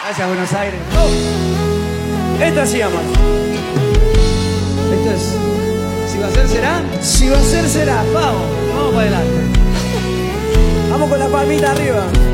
Gracias, Buenos Aires. Oh. Esto así, amor. Esto es... Si va a ser, será. Si va a ser, será. Vamos, vamos para adelante. Vamos con la palmita arriba.